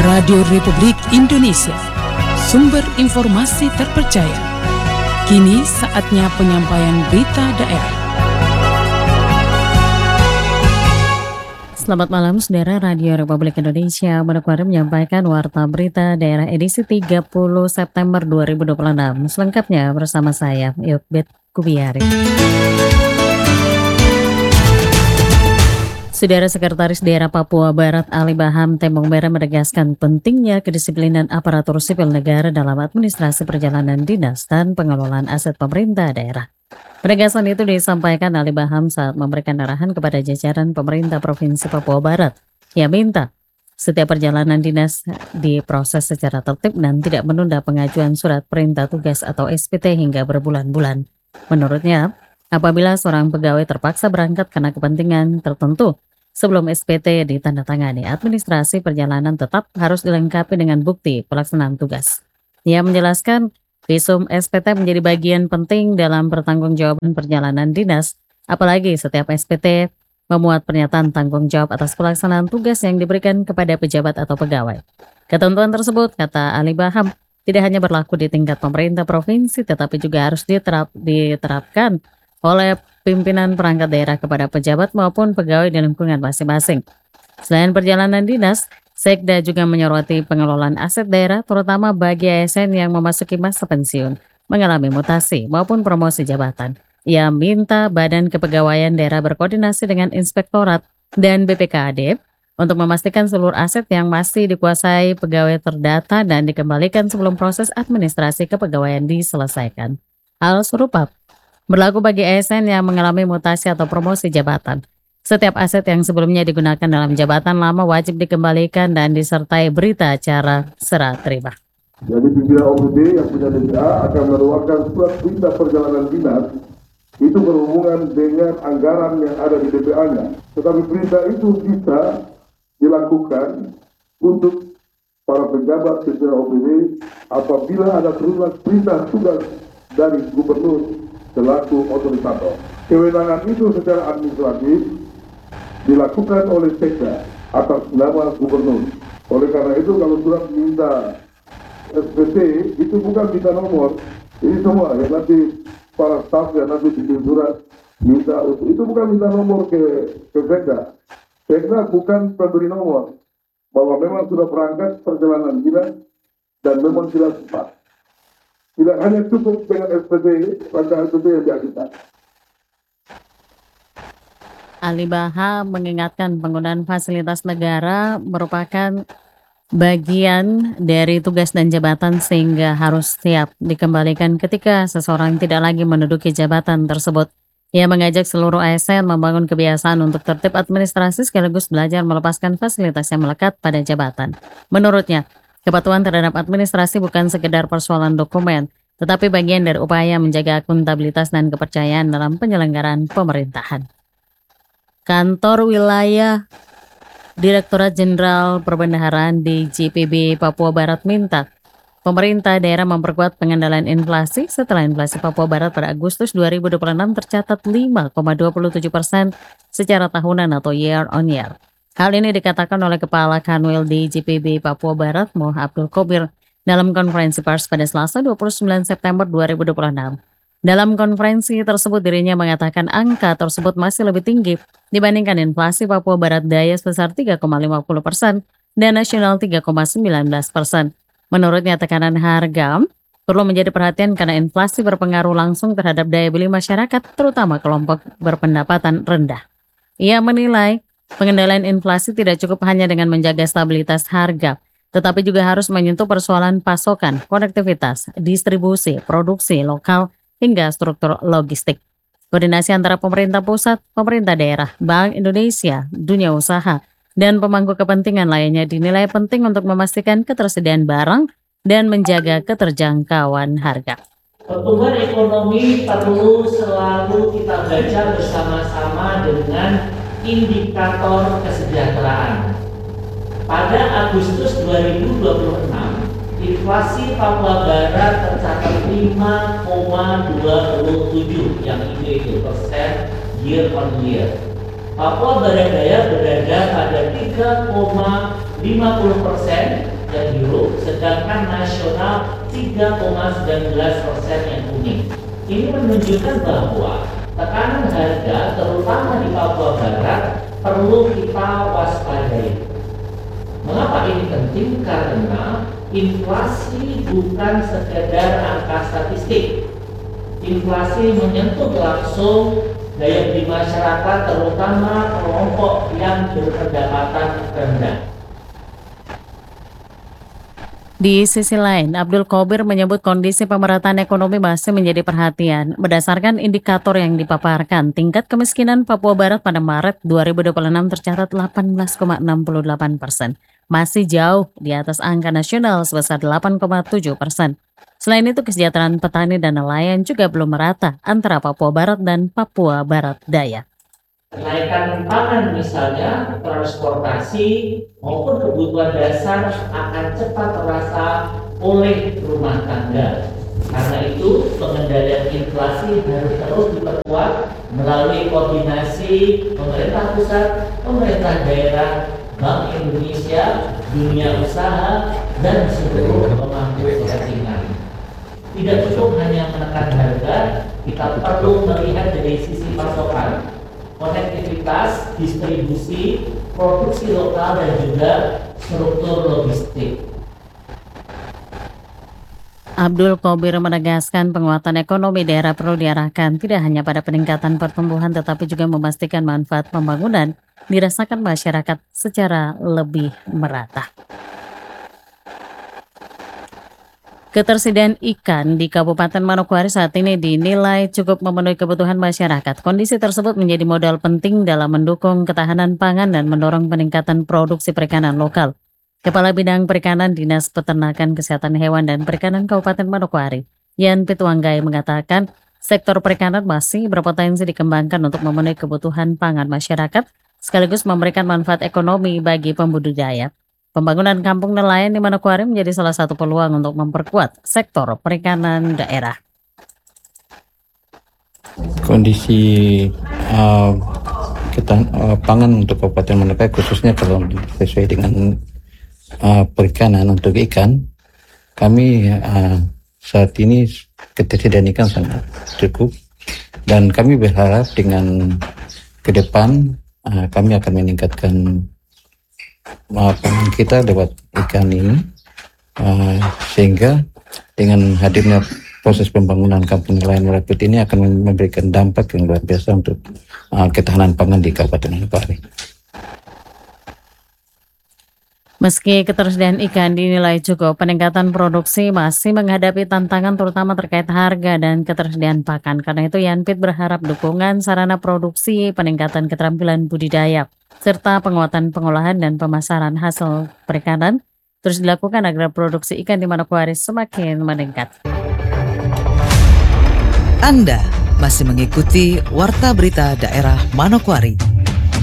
Radio Republik Indonesia, sumber informasi terpercaya. Kini saatnya penyampaian berita daerah. Selamat malam, saudara. Radio Republik Indonesia Manokwari menyampaikan warta berita daerah edisi 30 September 2026. Selengkapnya bersama saya, Yokbet Kubiari. Saudara Sekretaris Daerah Papua Barat Ali Baham Tembong Merah menegaskan pentingnya kedisiplinan aparatur sipil negara dalam administrasi perjalanan dinas dan pengelolaan aset pemerintah daerah. Penegasan itu disampaikan Ali Baham saat memberikan arahan kepada jajaran pemerintah Provinsi Papua Barat. Ia minta setiap perjalanan dinas diproses secara tertib dan tidak menunda pengajuan surat perintah tugas atau SPT hingga berbulan-bulan. Menurutnya, apabila seorang pegawai terpaksa berangkat karena kepentingan tertentu, sebelum SPT ditandatangani, administrasi perjalanan tetap harus dilengkapi dengan bukti pelaksanaan tugas. Ia menjelaskan, visum SPT menjadi bagian penting dalam pertanggungjawaban perjalanan dinas, apalagi setiap SPT memuat pernyataan tanggung jawab atas pelaksanaan tugas yang diberikan kepada pejabat atau pegawai. Ketentuan tersebut, kata Ali Baham, tidak hanya berlaku di tingkat pemerintah provinsi, tetapi juga harus diterapkan oleh pimpinan perangkat daerah kepada pejabat maupun pegawai di lingkungan masing-masing. Selain perjalanan dinas, Sekda juga menyoroti pengelolaan aset daerah, terutama bagi ASN yang memasuki masa pensiun, mengalami mutasi maupun promosi jabatan. Ia minta Badan Kepegawaian Daerah berkoordinasi dengan Inspektorat dan BPKAD untuk memastikan seluruh aset yang masih dikuasai pegawai terdata dan dikembalikan sebelum proses administrasi kepegawaian diselesaikan. Hal serupa berlaku bagi ASN yang mengalami mutasi atau promosi jabatan. Setiap aset yang sebelumnya digunakan dalam jabatan lama wajib dikembalikan dan disertai berita acara serah terima. Jadi pimpinan OPD yang punya DPA akan mengeluarkan surat perintah perjalanan dinas itu berhubungan dengan anggaran yang ada di DPA-nya. Tetapi perintah itu bisa dilakukan untuk para pejabat pimpinan OPD apabila ada perintah tugas dari gubernur selaku otoritator. Kewenangan itu secara administratif dilakukan oleh Sekda atas nama gubernur. Oleh karena itu kalau surat minta SPT itu bukan minta nomor. Ini semua yang nanti para staf yang nanti bikin surat minta itu bukan minta nomor ke Sekda. Sekda bukan pemberi nomor bahwa memang sudah berangkat perjalanan dinas dan memang sudah tepat. Tidak hanya cukup dengan SPT, rangka SPT yang diajukan. Ali Baham mengingatkan penggunaan fasilitas negara merupakan bagian dari tugas dan jabatan sehingga harus siap dikembalikan ketika seseorang tidak lagi menduduki jabatan tersebut. Ia mengajak seluruh ASN membangun kebiasaan untuk tertib administrasi sekaligus belajar melepaskan fasilitas yang melekat pada jabatan. Menurutnya, kepatuhan terhadap administrasi bukan sekedar persoalan dokumen, tetapi bagian dari upaya menjaga akuntabilitas dan kepercayaan dalam penyelenggaraan pemerintahan. Kantor Wilayah Direktorat Jenderal Perbendaharaan di JPB Papua Barat minta pemerintah daerah memperkuat pengendalian inflasi setelah inflasi Papua Barat pada Agustus 2026 tercatat 5,27% secara tahunan atau year on year. Hal ini dikatakan oleh Kepala Kanwil di JPB Papua Barat, Moh Abdul Kobir, dalam konferensi pers pada Selasa 29 September 2026. Dalam konferensi tersebut dirinya mengatakan angka tersebut masih lebih tinggi dibandingkan inflasi Papua Barat Daya sebesar 3,50% dan nasional 3,19%. Menurutnya tekanan harga perlu menjadi perhatian karena inflasi berpengaruh langsung terhadap daya beli masyarakat, terutama kelompok berpendapatan rendah. Ia menilai pengendalian inflasi tidak cukup hanya dengan menjaga stabilitas harga, tetapi juga harus menyentuh persoalan pasokan, konektivitas, distribusi, produksi lokal, hingga struktur logistik. Koordinasi antara pemerintah pusat, pemerintah daerah, Bank Indonesia, dunia usaha, dan pemangku kepentingan lainnya dinilai penting untuk memastikan ketersediaan barang dan menjaga keterjangkauan harga. Pertumbuhan ekonomi perlu selalu kita baca bersama-sama dengan indikator kesejahteraan. Pada Agustus 2026, inflasi Papua Barat tercatat 5,27 yang itu persen year on year. Papua Barat Daya berada pada 3,65 50% yang biru, sedangkan nasional 3,19% yang kuning. Ini menunjukkan bahwa tekanan harga terutama di Papua Barat perlu kita waspadai. Mengapa ini penting? Karena inflasi bukan sekedar angka statistik. Inflasi menyentuh langsung daya beli masyarakat, terutama kelompok yang berpendapatan rendah. Di sisi lain, Abdul Qobir menyebut kondisi pemerataan ekonomi masih menjadi perhatian. Berdasarkan indikator yang dipaparkan, tingkat kemiskinan Papua Barat pada Maret 2026 tercatat 18,68%. Masih jauh di atas angka nasional sebesar 8,7%. Selain itu, kesejahteraan petani dan nelayan juga belum merata antara Papua Barat dan Papua Barat Daya. Kenaikan pangan misalnya, transportasi maupun kebutuhan dasar akan cepat terasa oleh rumah tangga. Karena itu, pengendalian inflasi harus terus diperkuat melalui koordinasi pemerintah pusat, pemerintah daerah, Bank Indonesia, dunia usaha, dan seluruh pemangku kepentingan. Tidak cukup hanya menekan harga, kita perlu melihat dari sisi pasokan, konektivitas, distribusi, produksi lokal, dan juga struktur logistik. Abdul Qobir menegaskan penguatan ekonomi daerah perlu diarahkan tidak hanya pada peningkatan pertumbuhan tetapi juga memastikan manfaat pembangunan dirasakan masyarakat secara lebih merata. Ketersediaan ikan di Kabupaten Manokwari saat ini dinilai cukup memenuhi kebutuhan masyarakat. Kondisi tersebut menjadi modal penting dalam mendukung ketahanan pangan dan mendorong peningkatan produksi perikanan lokal. Kepala Bidang Perikanan Dinas Peternakan Kesehatan Hewan dan Perikanan Kabupaten Manokwari, Yan Pituanggai mengatakan sektor perikanan masih berpotensi dikembangkan untuk memenuhi kebutuhan pangan masyarakat sekaligus memberikan manfaat ekonomi bagi pembudidaya. Pembangunan kampung nelayan di Manokwari menjadi salah satu peluang untuk memperkuat sektor perikanan daerah. Kondisi pangan untuk Kabupaten Manokwari khususnya kalau sesuai dengan perikanan untuk ikan, kami saat ini ketersediaan ikan sangat cukup dan kami berharap dengan ke depan kami akan meningkatkan pangan kita lewat ikan ini sehingga dengan hadirnya proses pembangunan kampung nelayan Merah Putih ini akan memberikan dampak yang luar biasa untuk ketahanan pangan di Kabupaten Manokwari. Meski ketersediaan ikan dinilai cukup, peningkatan produksi masih menghadapi tantangan terutama terkait harga dan ketersediaan pakan. Karena itu Yanpit berharap dukungan sarana produksi, peningkatan keterampilan budidaya, serta penguatan pengolahan dan pemasaran hasil perikanan terus dilakukan agar produksi ikan di Manokwari semakin meningkat. Anda masih mengikuti Warta Berita Daerah Manokwari.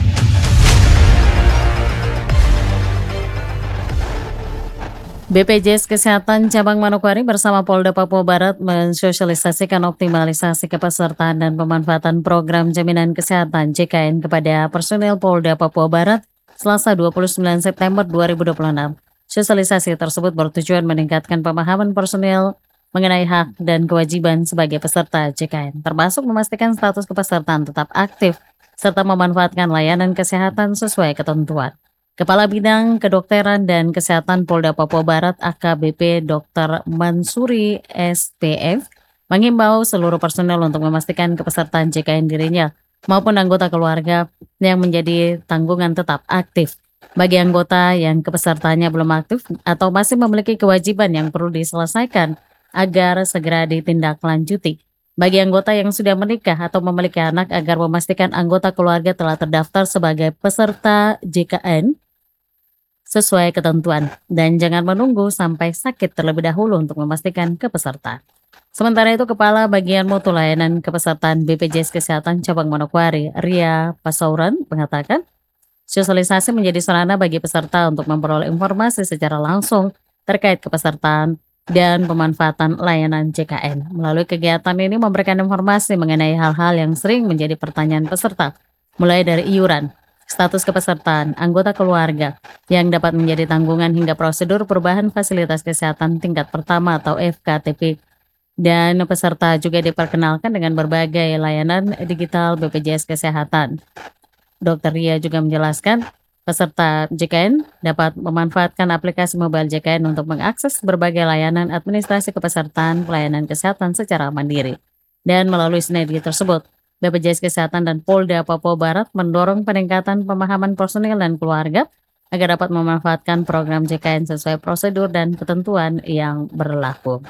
BPJS Kesehatan Cabang Manokwari bersama Polda Papua Barat mensosialisasikan optimalisasi kepesertaan dan pemanfaatan program jaminan kesehatan JKN kepada personel Polda Papua Barat Selasa 29 September 2026. Sosialisasi tersebut bertujuan meningkatkan pemahaman personel mengenai hak dan kewajiban sebagai peserta JKN, termasuk memastikan status kepesertaan tetap aktif serta memanfaatkan layanan kesehatan sesuai ketentuan. Kepala Bidang Kedokteran dan Kesehatan Polda Papua Barat AKBP Dr. Mansuri SPF mengimbau seluruh personel untuk memastikan kepesertaan JKN dirinya maupun anggota keluarga yang menjadi tanggungan tetap aktif. Bagi anggota yang kepesertaannya belum aktif atau masih memiliki kewajiban yang perlu diselesaikan agar segera ditindaklanjuti. Bagi anggota yang sudah menikah atau memiliki anak agar memastikan anggota keluarga telah terdaftar sebagai peserta JKN sesuai ketentuan dan jangan menunggu sampai sakit terlebih dahulu untuk memastikan kepesertaan. Sementara itu, Kepala Bagian Mutu Layanan Kepesertaan BPJS Kesehatan Cabang Manokwari, Ria Pasauran, mengatakan sosialisasi menjadi sarana bagi peserta untuk memperoleh informasi secara langsung terkait kepesertaan dan pemanfaatan layanan JKN. Melalui kegiatan ini memberikan informasi mengenai hal-hal yang sering menjadi pertanyaan peserta, mulai dari iuran, status kepesertaan, anggota keluarga yang dapat menjadi tanggungan hingga prosedur perubahan fasilitas kesehatan tingkat pertama atau FKTP. Dan peserta juga diperkenalkan dengan berbagai layanan digital BPJS Kesehatan. Dr. Ria juga menjelaskan, peserta JKN dapat memanfaatkan aplikasi mobile JKN untuk mengakses berbagai layanan administrasi kepesertaan pelayanan kesehatan secara mandiri. Dan melalui sinergi tersebut, BPJS Kesehatan dan Polda Papua Barat mendorong peningkatan pemahaman personil dan keluarga agar dapat memanfaatkan program JKN sesuai prosedur dan ketentuan yang berlaku.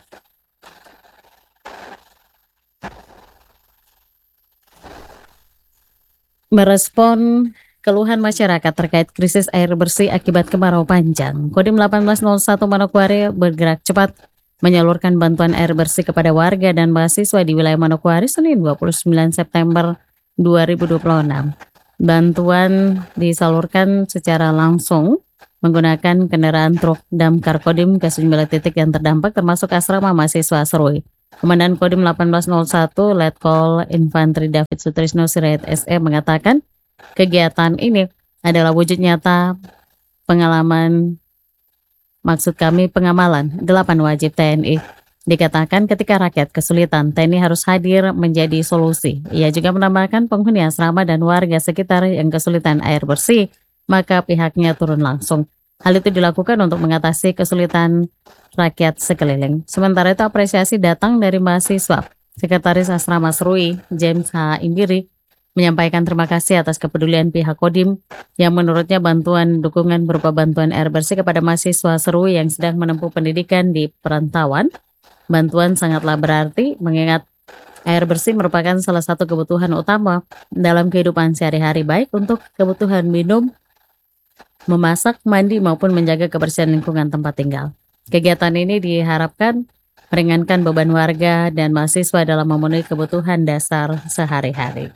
Merespon keluhan masyarakat terkait krisis air bersih akibat kemarau panjang, Kodim 1801 Manokwari bergerak cepat menyalurkan bantuan air bersih kepada warga dan mahasiswa di wilayah Manokwari Senin 29 September 2026. Bantuan disalurkan secara langsung menggunakan kendaraan truk damkar Kodim ke sejumlah titik yang terdampak termasuk asrama mahasiswa Serui. Komandan Kodim 1801 Letkol Infantri David Sutrisno Sirait SE mengatakan kegiatan ini adalah wujud nyata pengamalan 8 wajib TNI. Dikatakan ketika rakyat kesulitan, TNI harus hadir menjadi solusi. Ia juga menambahkan penghuni asrama dan warga sekitar yang kesulitan air bersih, maka pihaknya turun langsung. Hal itu dilakukan untuk mengatasi kesulitan rakyat sekeliling. Sementara itu apresiasi datang dari mahasiswa. Sekretaris Asrama Serui, James H. Indiri, menyampaikan terima kasih atas kepedulian pihak Kodim yang menurutnya bantuan dukungan berupa bantuan air bersih kepada mahasiswa Serui yang sedang menempuh pendidikan di perantauan. Bantuan sangatlah berarti mengingat air bersih merupakan salah satu kebutuhan utama dalam kehidupan sehari-hari, baik untuk kebutuhan minum, memasak, mandi, maupun menjaga kebersihan lingkungan tempat tinggal. Kegiatan ini diharapkan meringankan beban warga dan mahasiswa dalam memenuhi kebutuhan dasar sehari-hari.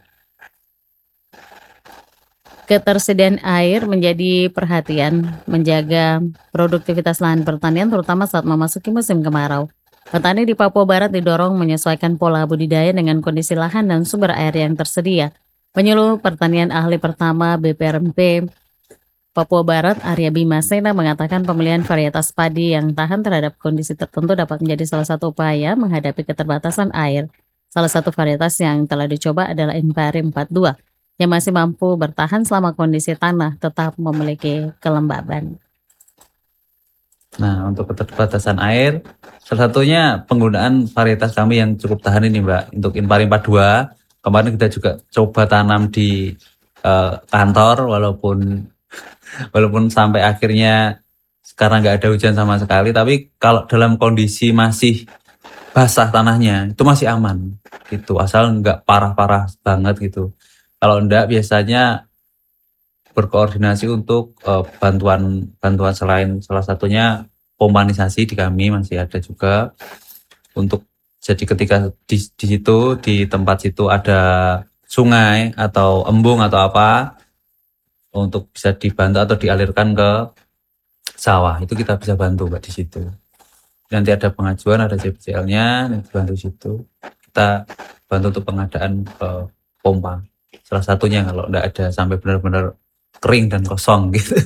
Ketersediaan air menjadi perhatian menjaga produktivitas lahan pertanian terutama saat memasuki musim kemarau. Petani di Papua Barat didorong menyesuaikan pola budidaya dengan kondisi lahan dan sumber air yang tersedia. Penyuluh Pertanian Ahli Pertama BPRMP Papua Barat, Arya Bima Sena mengatakan pemilihan varietas padi yang tahan terhadap kondisi tertentu dapat menjadi salah satu upaya menghadapi keterbatasan air. Salah satu varietas yang telah dicoba adalah Impari 42, yang masih mampu bertahan selama kondisi tanah tetap memiliki kelembaban. Nah, untuk keterbatasan air, salah satunya penggunaan varietas kami yang cukup tahan ini, Mbak. Untuk Impari 42, kemarin kita juga coba tanam di kantor, walaupun sampai akhirnya sekarang nggak ada hujan sama sekali, tapi kalau dalam kondisi masih basah tanahnya itu masih aman gitu, asal nggak parah-parah banget gitu. Kalau enggak biasanya berkoordinasi untuk bantuan selain salah satunya pompanisasi di kami masih ada juga untuk jadi ketika di situ di tempat situ ada sungai atau embung atau apa untuk bisa dibantu atau dialirkan ke sawah, itu kita bisa bantu Mbak di situ. Nanti ada pengajuan, ada CBCL-nya, nanti bantu situ. Kita bantu untuk pengadaan pompa. Salah satunya kalau enggak ada sampai benar-benar kering dan kosong gitu.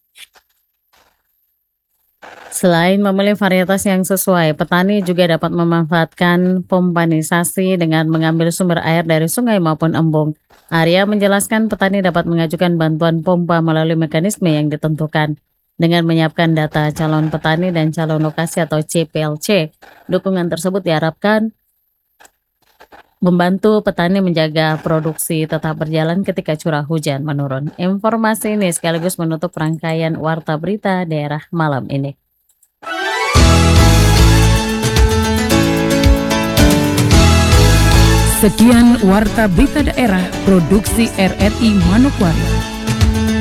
Selain memilih varietas yang sesuai, petani juga dapat memanfaatkan pompanisasi dengan mengambil sumber air dari sungai maupun embung. Arya menjelaskan petani dapat mengajukan bantuan pompa melalui mekanisme yang ditentukan. Dengan menyiapkan data calon petani dan calon lokasi atau CPLC, dukungan tersebut diharapkan membantu petani menjaga produksi tetap berjalan ketika curah hujan menurun. Informasi ini sekaligus menutup rangkaian Warta Berita Daerah malam ini. Sekian Warta Berita Daerah Produksi RRI Manokwari.